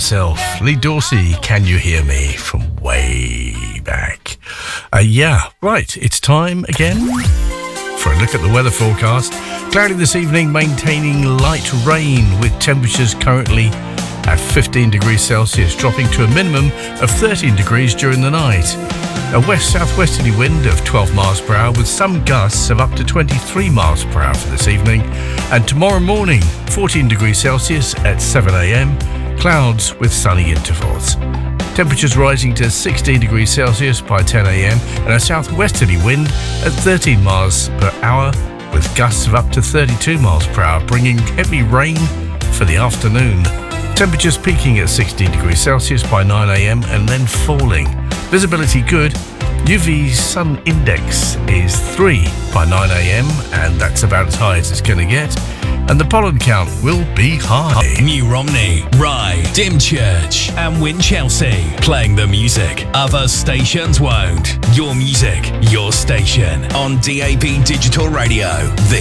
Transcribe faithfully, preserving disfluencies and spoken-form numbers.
himself, Lee Dorsey, Can You Hear Me, from way back. Uh, yeah, right, it's time again for a look at the weather forecast. Cloudy this evening, maintaining light rain with temperatures currently at fifteen degrees Celsius, dropping to a minimum of thirteen degrees during the night. A west-southwesterly wind of twelve miles per hour with some gusts of up to twenty-three miles per hour for this evening. And tomorrow morning, fourteen degrees Celsius at seven a.m, clouds with sunny intervals. Temperatures rising to sixteen degrees Celsius by ten a.m, and a southwesterly wind at thirteen miles per hour with gusts of up to thirty-two miles per hour, bringing heavy rain for the afternoon. Temperatures peaking at sixteen degrees Celsius by nine a.m. and then falling. Visibility good. U V sun index is three by nine a.m. and that's about as high as it's going to get. And the pollen count will be high. New Romney, Rye, Dymchurch and Winchelsea. Playing the music other stations won't. Your music, your station on D A B Digital Radio. This